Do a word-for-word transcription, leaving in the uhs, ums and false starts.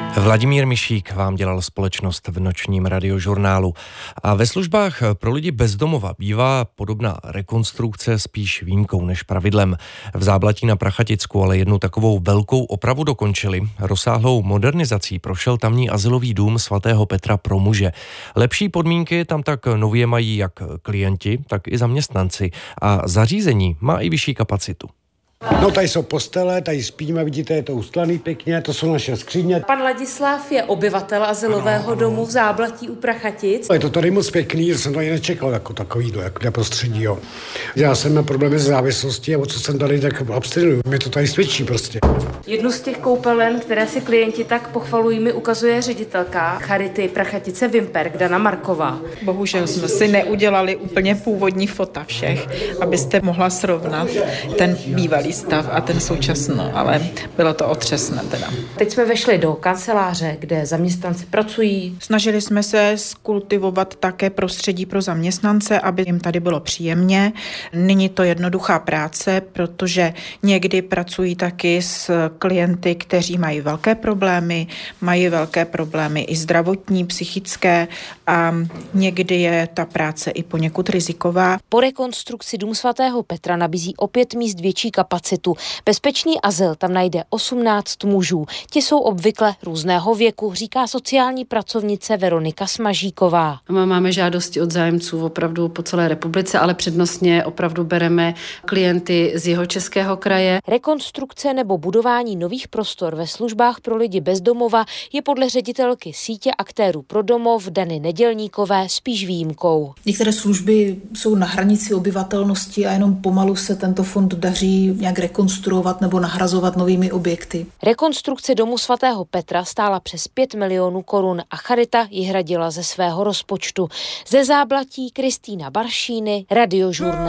Vladimír Mišík vám dělal společnost v nočním radiožurnálu. A ve službách pro lidi bez domova bývá podobná rekonstrukce spíš výjimkou než pravidlem. V Záblatí na Prachaticku ale jednu takovou velkou opravu dokončili. Rozsáhlou modernizací prošel tamní azylový dům svatého Petra pro muže. Lepší podmínky tam tak nově mají jak klienti, tak i zaměstnanci. A zařízení má i vyšší kapacitu. No tady jsou postele, tady spíme, vidíte, je to ustlaný pěkně, to jsou naše skříně. Pan Ladislav je obyvatel azylového domu v Záblatí u Prachatic. Je to tady moc pěkný, že jsem to ani nečekal jako takovýhle, jako na prostředí, jo. Já jsem měl problémy s závislostí a o co jsem tady tak abstinuju, mě to tady svědčí prostě. Jednu z těch koupelen, které si klienti tak pochvalují, mi ukazuje ředitelka Charity Prachatice Vimperk Dana Marková. Bohužel jsme si neudělali úplně původní fota všech, abyste mohla srovnat ten bývalý stav a ten současný, ale bylo to otřesné teda. Teď jsme vešli do kanceláře, kde zaměstnanci pracují. Snažili jsme se skultivovat také prostředí pro zaměstnance, aby jim tady bylo příjemně. Není to jednoduchá práce, protože někdy pracují taky s klienty, kteří mají velké problémy, mají velké problémy i zdravotní, psychické a někdy je ta práce i poněkud riziková. Po rekonstrukci Dům svatého Petra nabízí o pět míst větší kapacitu. Bezpečný azyl tam najde osmnáct mužů. Ti jsou obvykle různého věku, říká sociální pracovnice Veronika Smažíková. Máme žádosti od zájemců opravdu po celé republice, ale přednostně opravdu bereme klienty z Jihočeského kraje. Rekonstrukce nebo budování nových prostor ve službách pro lidi bez domova je podle ředitelky sítě aktérů pro domov Dany Nedělníkové spíš výjimkou. Některé služby jsou na hranici obyvatelnosti a jenom pomalu se tento fond daří nějak rekonstruovat nebo nahrazovat novými objekty. Rekonstrukce domu svatého Petra stála přes pět milionů korun a Charita ji hradila ze svého rozpočtu. Ze Záblatí Kristýna Baršíny, Radiožurnál.